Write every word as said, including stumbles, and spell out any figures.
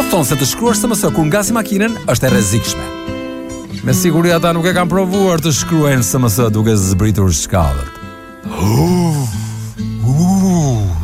thonë se të shkruash S M S kur ngasi makinën është e rrezikshme. Me siguri ata nuk e kanë provuar të shkruajnë S M S duke zbritur shkallët. Uh, uh.